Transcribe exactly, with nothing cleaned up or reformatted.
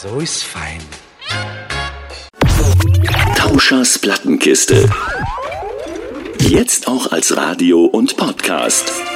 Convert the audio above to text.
So ist fein. Tauschers Plattenkiste. Jetzt auch als Radio und Podcast.